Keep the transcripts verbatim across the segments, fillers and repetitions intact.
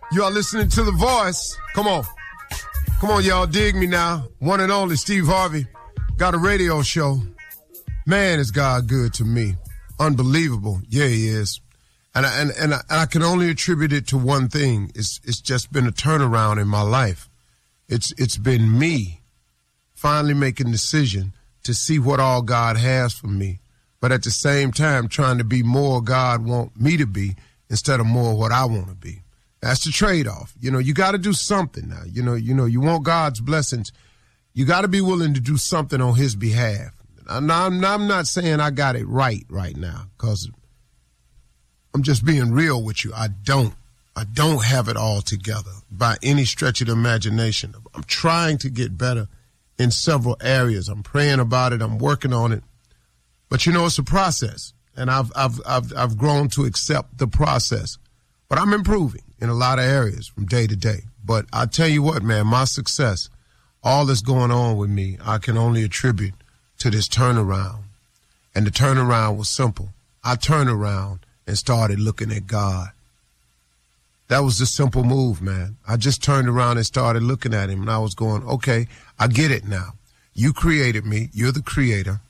You are listening to The Voice. Come on. Come on, y'all. Dig me now. One and only Steve Harvey. Got a radio show. Man, is God good to me. Unbelievable. Yeah, he is. And I, and, and I, and I can only attribute it to one thing. It's it's just been a turnaround in my life. It's It's been me finally making a decision to see what all God has for me, but at the same time trying to be more God want me to be instead of more what I want to be. That's the trade-off. You know, you got to do something now. You know, you know, you want God's blessings. You got to be willing to do something on his behalf. I'm, I'm, I'm not saying I got it right right now, because I'm just being real with you. I don't. I don't have it all together by any stretch of the imagination. I'm trying to get better in several areas. I'm praying about it. I'm working on it. But, you know, it's a process, and I've I've I've I've grown to accept the process. But I'm improving in a lot of areas from day to day. But I tell you what, man, my success, all that's going on with me, I can only attribute to this turnaround. And the turnaround was simple. I turned around and started looking at God. That was the simple move, man. I just turned around and started looking at him, and I was going, okay, I get it now. You created me. You're the creator.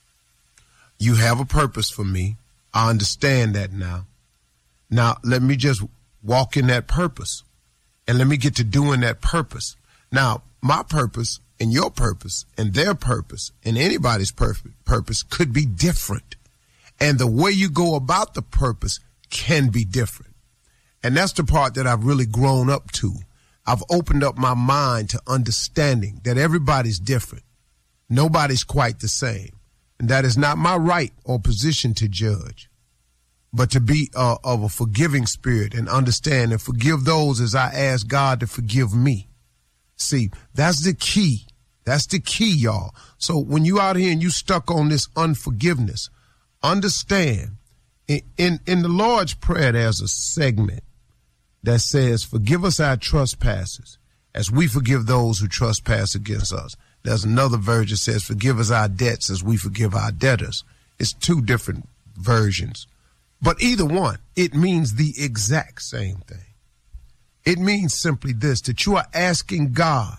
You have a purpose for me. I understand that now. Now, let me just walk in that purpose, and let me get to doing that purpose. Now, my purpose and your purpose and their purpose and anybody's perfect purpose could be different. And the way you go about the purpose can be different. And that's the part that I've really grown up to. I've opened up my mind to understanding that everybody's different. Nobody's quite the same. And that is not my right or position to judge, but to be uh, of a forgiving spirit and understand and forgive those as I ask God to forgive me. See, that's the key. That's the key, y'all. So when you out here and you stuck on this unforgiveness, understand in, in, in the Lord's Prayer, there's a segment that says, forgive us our trespasses as we forgive those who trespass against us. There's another version that says, forgive us our debts as we forgive our debtors. It's two different versions. But either one, it means the exact same thing. It means simply this, that you are asking God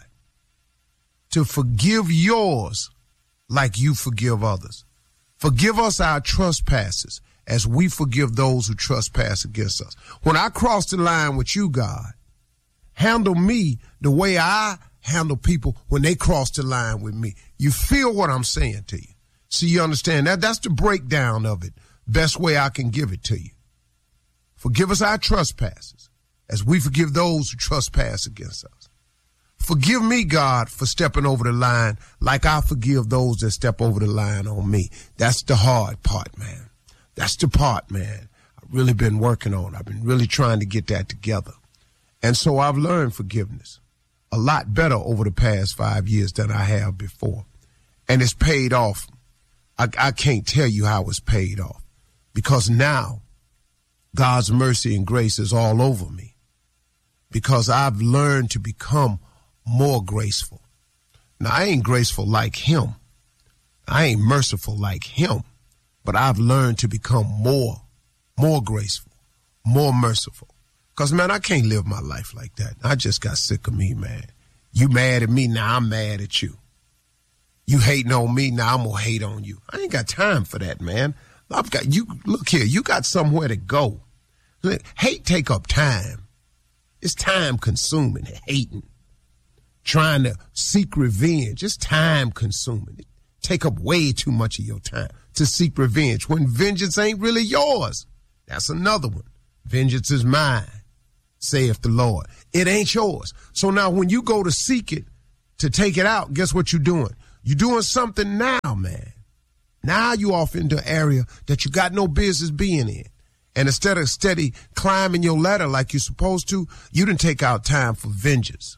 to forgive yours like you forgive others. Forgive us our trespasses as we forgive those who trespass against us. When I cross the line with you, God, handle me the way I handle people when they cross the line with me. You feel what I'm saying to you. So you understand that? That's the breakdown of it. Best way I can give it to you. Forgive us our trespasses as we forgive those who trespass against us. Forgive me, God, for stepping over the line like I forgive those that step over the line on me. That's the hard part, man. That's the part, man, I've really been working on. I've been really trying to get that together. And so I've learned forgiveness a lot better over the past five years than I have before. And it's paid off. I, I can't tell you how it's paid off, because now God's mercy and grace is all over me, because I've learned to become more graceful. Now, I ain't graceful like him. I ain't merciful like him, but I've learned to become more, more graceful, more merciful. Because, man, I can't live my life like that. I just got sick of me, man. You mad at me, now I'm mad at you. You hating on me, now I'm going to hate on you. I ain't got time for that, man. I've got you. Look here, you got somewhere to go. Look, hate take up time. It's time consuming, hating. Trying to seek revenge. It's time consuming. It take up way too much of your time to seek revenge when vengeance ain't really yours. That's another one. Vengeance is mine, saith the Lord. It ain't yours. So now when you go to seek it, to take it out, guess what you're doing? You're doing something now, man. Now you off into an area that you got no business being in. And instead of steady climbing your ladder like you're supposed to, you didn't take out time for vengeance.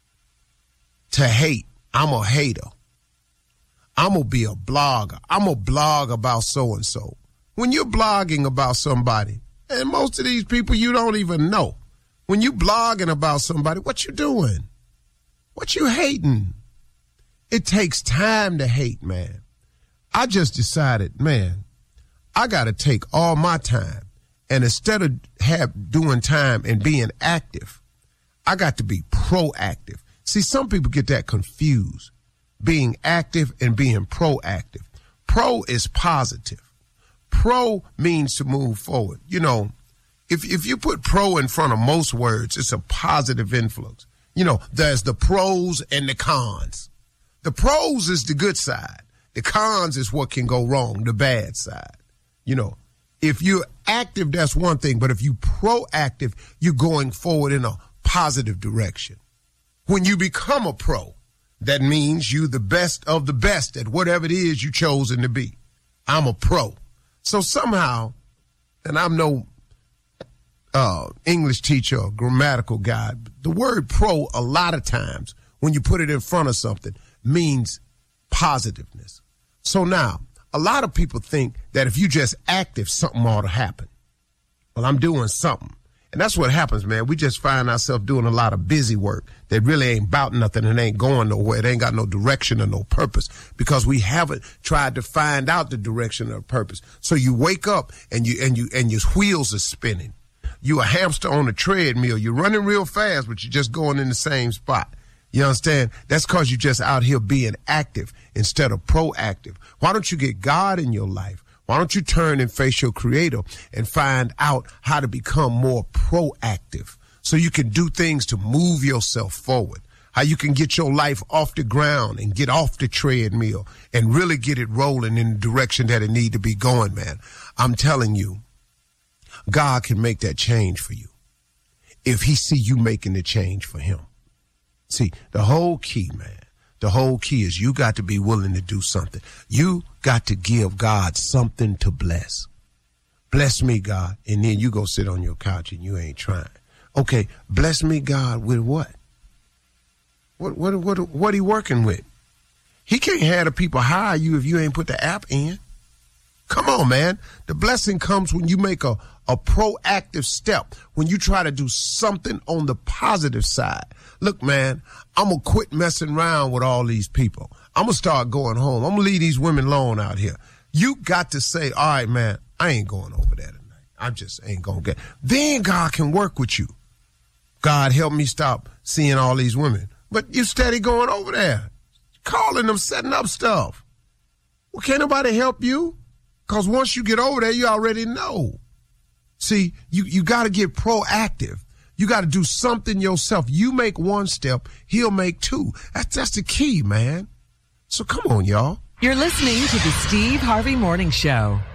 To hate. I'm a hater. I'm going to be a blogger. I'm going to blog about so-and-so. When you're blogging about somebody, and most of these people you don't even know, when you blogging about somebody, what you doing? What you hating? It takes time to hate, man. I just decided, man, I got to take all my time, and instead of have doing time and being active, I got to be proactive. See, some people get that confused, being active and being proactive. Pro is positive. Pro means to move forward. You know, if if you put pro in front of most words, it's a positive influence. You know, there's the pros and the cons. The pros is the good side. The cons is what can go wrong, the bad side. You know, if you're active, that's one thing. But if you're proactive, you're going forward in a positive direction. When you become a pro, that means you the best of the best at whatever it is you chosen to be. I'm a pro. So somehow, and I'm no uh, English teacher or grammatical guy, the word pro a lot of times when you put it in front of something means positiveness. So now, a lot of people think that if you just active, something ought to happen. Well, I'm doing something. And that's what happens, man. We just find ourselves doing a lot of busy work that really ain't about nothing and ain't going nowhere. It ain't got no direction or no purpose because we haven't tried to find out the direction or purpose. So you wake up and you and you and your wheels are spinning. You a hamster on a treadmill. You're running real fast, but you're just going in the same spot. You understand? That's because you're just out here being active instead of proactive. Why don't you get God in your life? Why don't you turn and face your creator and find out how to become more proactive so you can do things to move yourself forward, how you can get your life off the ground and get off the treadmill and really get it rolling in the direction that it need to be going, man. I'm telling you, God can make that change for you if he see you making the change for him. See, the whole key, man. The whole key is you got to be willing to do something. You got to give God something to bless. Bless me, God. And then you go sit on your couch and you ain't trying. Okay, bless me, God, with what? What what what what he working with? He can't have the people hire you if you ain't put the app in. Come on, man. The blessing comes when you make a, a proactive step, when you try to do something on the positive side. Look, man, I'm going to quit messing around with all these people. I'm going to start going home. I'm going to leave these women alone out here. You got to say, all right, man, I ain't going over there tonight. I just ain't going to get. Then God can work with you. God, help me stop seeing all these women. But you steady going over there, calling them, setting up stuff. Well, can't nobody help you? Because once you get over there, you already know. See, you, you got to get proactive. You got to do something yourself. You make one step, he'll make two. That's, that's the key, man. So come on, y'all. You're listening to the Steve Harvey Morning Show.